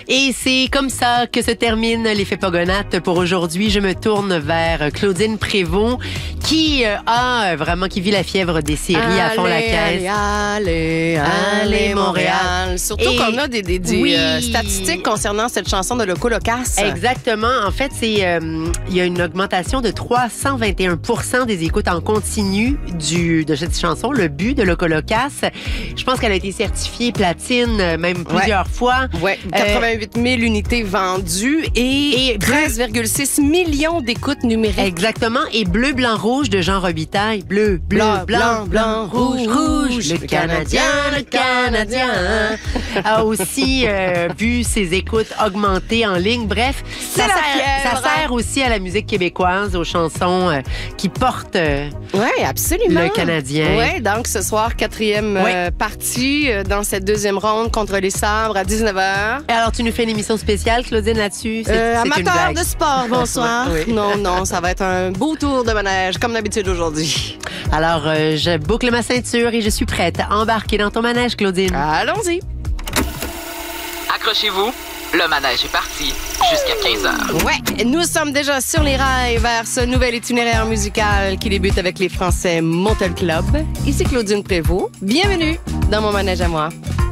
Et c'est comme ça que se termine l'effet Pogonates pour aujourd'hui. Je me tourne vers Claudine Prévost qui qui vit la fièvre des séries à fond la caisse. Allez, Montréal. Surtout qu'on a des statistiques concernant cette chanson de Loco Locass. Exactement. En fait, il y a une augmentation de 321% des écoutes en continu de cette chanson, Le But de Loco Locass. Je pense qu'elle a été certifiée platine même plusieurs fois. Oui, 88 000 unités vendues et 13,6 millions d'écoutes numériques. Exactement. Et Bleu, Blanc, Rouge de Jean Robitaille. Bleu, blanc, rouge. Le Canadien a aussi vu ses écoutes augmenter en ligne. Bref, ça sert aussi à la musique québécoise, aux chansons qui portent absolument. Le Canadien. Oui, donc ce soir, 4e partie dans cette deuxième ronde contre les Sabres à 19h. Et alors, tu nous fais une émission spéciale, Claudine, là-dessus? C'est amateur de sport, bonsoir. Non, ça va être un beau tour de manège, comme d'habitude aujourd'hui. Alors, je boucle ma ceinture et je suis prête à embarquer dans ton manège, Claudine. Allons-y. Accrochez-vous, le manège est parti jusqu'à 15h. Ouais, nous sommes déjà sur les rails vers ce nouvel itinéraire musical qui débute avec les Français Montell Club. Ici Claudine Prévost. Bienvenue dans mon manège à moi.